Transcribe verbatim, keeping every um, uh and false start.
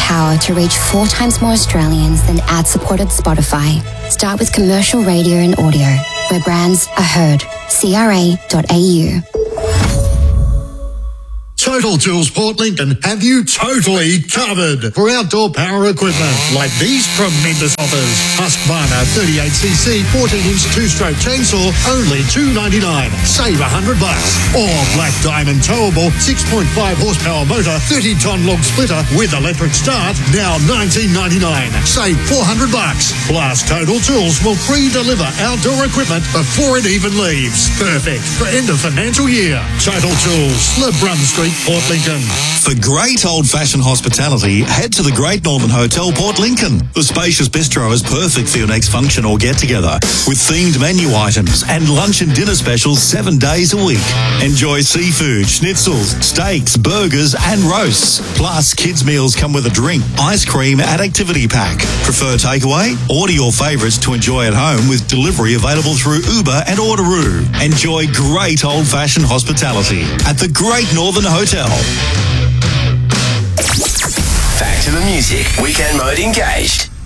power to reach four times more Australians than ad-supported Spotify. Start with commercial radio and audio, where brands are heard. C R A dot A U. Total Tools Port Lincoln have you totally covered for outdoor power equipment like these tremendous offers. Husqvarna thirty-eight c c fourteen inch two-stroke chainsaw, only two ninety-nine. Save one hundred bucks. Or Black Diamond towable six point five horsepower motor, thirty ton log splitter with electric start, now nineteen ninety-nine. Save four hundred bucks. Plus, Total Tools will pre-deliver outdoor equipment before it even leaves. Perfect for end of financial year. Total Tools, LeBrun Street, Port Lincoln. For great old-fashioned hospitality, head to the Great Northern Hotel, Port Lincoln. The spacious bistro is perfect for your next function or get-together, with themed menu items and lunch and dinner specials seven days a week. Enjoy seafood, schnitzels, steaks, burgers and roasts. Plus, kids' meals come with a drink, ice cream and activity pack. Prefer takeaway? Order your favourites to enjoy at home with delivery available through Uber and Orderoo. Enjoy great old-fashioned hospitality at the Great Northern Hotel. Back to the music. Weekend Mode engaged.